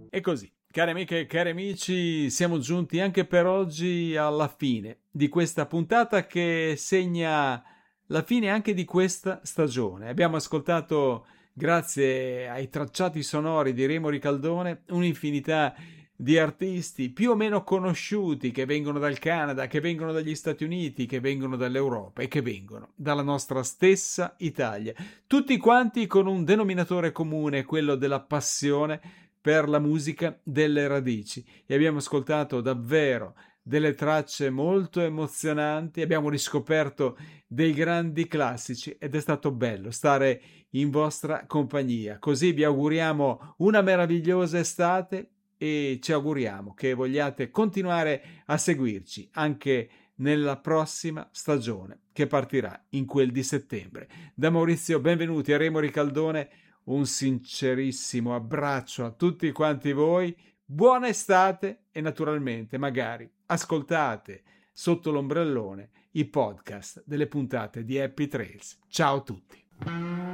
E così, cari amiche e cari amici, siamo giunti anche per oggi alla fine di questa puntata che segna la fine anche di questa stagione. Abbiamo ascoltato, grazie ai tracciati sonori di Remo Ricaldone, un'infinità di artisti più o meno conosciuti che vengono dal Canada, che vengono dagli Stati Uniti, che vengono dall'Europa e che vengono dalla nostra stessa Italia. Tutti quanti con un denominatore comune, quello della passione per la musica delle radici. E abbiamo ascoltato davvero delle tracce molto emozionanti, abbiamo riscoperto dei grandi classici ed è stato bello stare in vostra compagnia. Così vi auguriamo una meravigliosa estate e ci auguriamo che vogliate continuare a seguirci anche nella prossima stagione che partirà in quel di settembre. Da Maurizio, benvenuti a Remo Ricaldone, un sincerissimo abbraccio a tutti quanti voi, buona estate e naturalmente magari ascoltate sotto l'ombrellone i podcast delle puntate di Happy Trails. Ciao a tutti!